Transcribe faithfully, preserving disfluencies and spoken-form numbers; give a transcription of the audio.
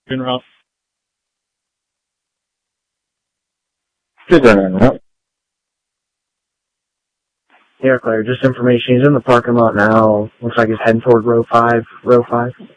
En route. Good running route. Yeah, Claire, just information. He's in the parking lot now. Looks like he's heading toward row five. Row five.